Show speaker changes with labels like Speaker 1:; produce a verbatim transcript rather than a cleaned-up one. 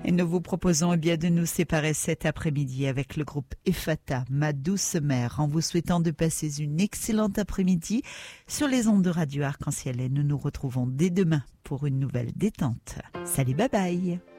Speaker 1: Et nous vous proposons eh bien de nous séparer cet après-midi avec le groupe Effata, Ma douce mère, en vous souhaitant de passer une excellente après-midi sur les ondes de Radio Arc-en-Ciel. Et nous nous retrouvons dès demain pour une nouvelle détente. Salut, bye bye.